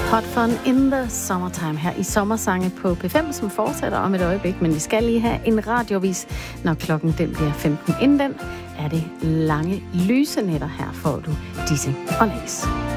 Hot Fun in the Summertime her i Sommersange på P5, som fortsætter om et øjeblik, men vi skal lige have en radiovis, når klokken den bliver 15. Inden den er det lange lyse nætter. Her får du Disse og Læs.